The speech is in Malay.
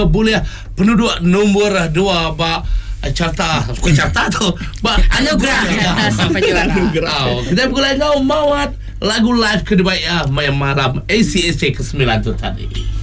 boleh penduduk nombor 2 carta tu anugerah sampai juara. Kita mulai ngau mawat lagu live kedua ya malam ACSC ke-9 tu tadi.